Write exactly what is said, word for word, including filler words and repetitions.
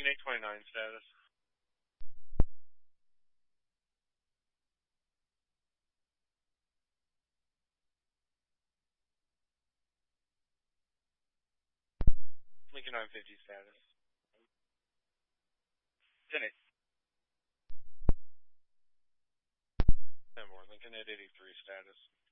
eight twenty-nine status. Lincoln nine fifty status. ten eight. ten more. Lincoln eight eighty-three status.